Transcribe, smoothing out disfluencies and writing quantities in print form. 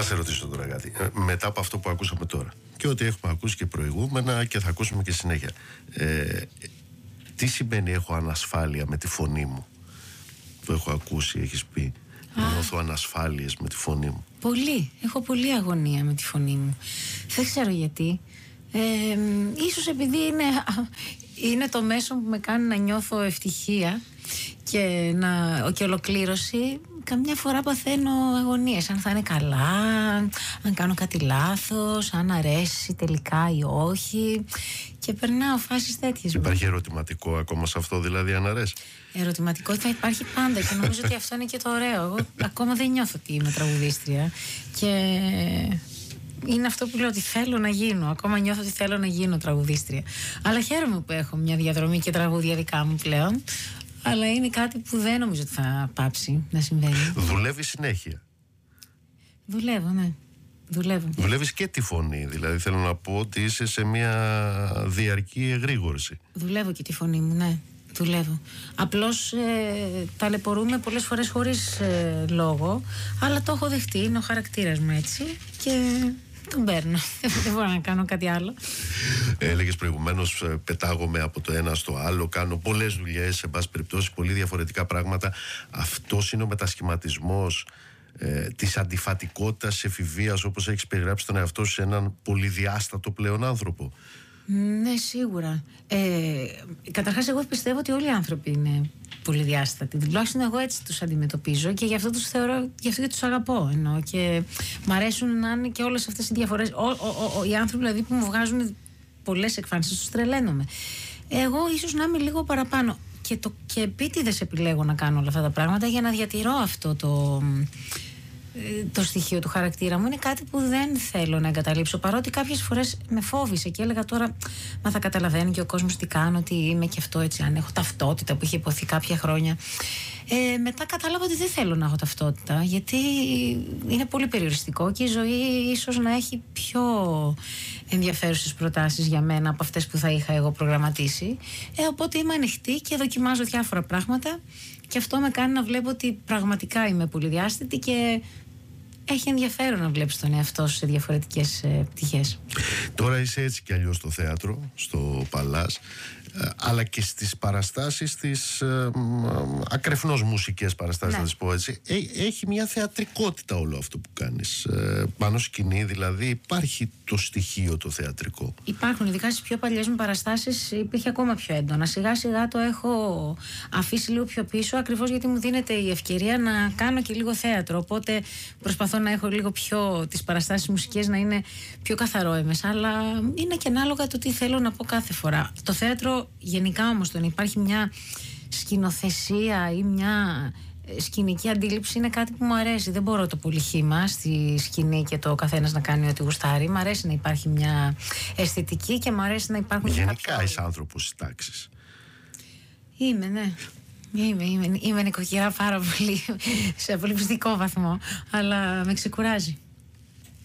Να σε ρωτήσω τώρα κάτι. Μετά από αυτό που ακούσαμε τώρα και ό,τι έχουμε ακούσει και προηγούμενα και θα ακούσουμε και συνέχεια, τι σημαίνει έχω ανασφάλεια με τη φωνή μου? Το έχω ακούσει, έχεις πει. Νιώθω ανασφάλειες με τη φωνή μου. Πολύ. Έχω πολύ αγωνία με τη φωνή μου. Δεν ξέρω γιατί. Ίσως επειδή είναι το μέσο που με κάνει να νιώθω ευτυχία και ολοκλήρωση. Καμιά φορά παθαίνω αγωνίες, αν θα είναι καλά, αν κάνω κάτι λάθος, αν αρέσει τελικά ή όχι, και περνάω φάσεις τέτοιες. Υπάρχει ερωτηματικό ακόμα σε αυτό, δηλαδή, αν αρέσει? Ερωτηματικότητα υπάρχει πάντα και νομίζω ότι αυτό είναι και το ωραίο. Εγώ ακόμα δεν νιώθω ότι είμαι τραγουδίστρια και είναι αυτό που λέω, ότι θέλω να γίνω. Ακόμα νιώθω ότι θέλω να γίνω τραγουδίστρια. Αλλά χαίρομαι που έχω μια διαδρομή και τραγούδια δικά μου πλέον. Αλλά είναι κάτι που δεν νομίζω ότι θα πάψει να συμβαίνει. Δουλεύει συνέχεια? Δουλεύω, ναι. Δουλεύεις και τη φωνή, δηλαδή θέλω να πω ότι είσαι σε μια διαρκή εγρήγορση. Δουλεύω και τη φωνή μου, ναι. Δουλεύω. Απλώς ταλαιπωρούμε πολλές φορές χωρίς λόγο, αλλά το έχω δεχτεί, είναι ο χαρακτήρας μου έτσι και τον παίρνω. Δεν μπορώ να κάνω κάτι άλλο. Έλεγες προηγουμένως, πετάγομαι από το ένα στο άλλο, κάνω πολλές δουλειές, σε πάση περιπτώσει, πολύ διαφορετικά πράγματα. Αυτός είναι ο μετασχηματισμός της αντιφατικότητας της εφηβείας, όπως έχεις περιγράψει τον εαυτό σου, σε έναν πολυδιάστατο πλέον άνθρωπο? Ναι, σίγουρα. Καταρχάς, εγώ πιστεύω ότι όλοι οι άνθρωποι είναι πολυδιάστατοι. Τουλάχιστον εγώ έτσι τους αντιμετωπίζω και γι' αυτό τους θεωρώ, γι' αυτό και τους αγαπώ. Εννοώ, και μ' αρέσουν να είναι και όλες αυτές οι διαφορές. Οι άνθρωποι δηλαδή που μου βγάζουν πολλές εκφάνσεις, τους τρελαίνομαι. Εγώ ίσως να είμαι λίγο παραπάνω. Και επίτηδες επιλέγω να κάνω όλα αυτά τα πράγματα για να διατηρώ αυτό το στοιχείο του χαρακτήρα μου. Είναι κάτι που δεν θέλω να εγκαταλείψω, παρότι κάποιες φορές με φόβησε και έλεγα τώρα, μα θα καταλαβαίνει και ο κόσμος τι κάνω, ότι είμαι και αυτό έτσι, αν έχω ταυτότητα που είχε υποθεί κάποια χρόνια. Μετά κατάλαβα ότι δεν θέλω να έχω ταυτότητα, γιατί είναι πολύ περιοριστικό και η ζωή ίσως να έχει πιο ενδιαφέρουσες προτάσεις για μένα από αυτές που θα είχα εγώ προγραμματίσει. Οπότε είμαι ανοιχτή και δοκιμάζω διάφορα πράγματα και αυτό με κάνει να βλέπω ότι πραγματικά είμαι πολυδιάστατη και έχει ενδιαφέρον να βλέπεις τον εαυτό σου σε διαφορετικές πτυχές. Τώρα είσαι έτσι κι αλλιώς στο θέατρο, στο Παλάς, αλλά και στις παραστάσεις, τις ακρεφνώς μουσικές παραστάσεις, να τις πω έτσι. Έχει μια θεατρικότητα όλο αυτό που κάνεις. Πάνω σκηνή δηλαδή υπάρχει το στοιχείο το θεατρικό. Υπάρχουν, ειδικά στις πιο παλιές μου παραστάσεις υπήρχε ακόμα πιο έντονα. Σιγά σιγά το έχω αφήσει λίγο πιο πίσω, ακριβώς γιατί μου δίνεται η ευκαιρία να κάνω και λίγο θέατρο. Οπότε προσπαθώ να έχω λίγο πιο τις παραστάσεις μουσικές να είναι πιο καθαρόαιμες. Αλλά είναι και ανάλογα το τι θέλω να πω κάθε φορά. Το θέατρο γενικά όμως, το να υπάρχει μια σκηνοθεσία ή μια σκηνική αντίληψη είναι κάτι που μου αρέσει. Δεν μπορώ το πολυχήμα στη σκηνή και το καθένας να κάνει ό,τι γουστάρει. Μ' αρέσει να υπάρχει μια αισθητική και μ' αρέσει να υπάρχουν. Γενικά είσαι άνθρωπος της τάξης. Είμαι, ναι. Είμαι νοικοκυρά πάρα πολύ, σε πολύ πιστικό βαθμό, αλλά με ξεκουράζει.